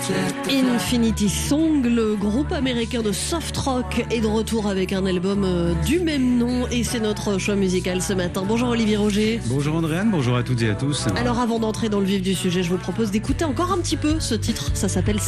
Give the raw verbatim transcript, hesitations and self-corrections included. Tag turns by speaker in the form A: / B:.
A: Infinity Song, le groupe américain de soft rock est de retour avec un album euh, du même nom et c'est notre choix musical ce matin. Bonjour Olivier Roger.
B: Bonjour Andréane, bonjour à toutes et à tous.
A: Alors avant d'entrer dans le vif du sujet, je vous propose d'écouter encore un petit peu ce titre, ça s'appelle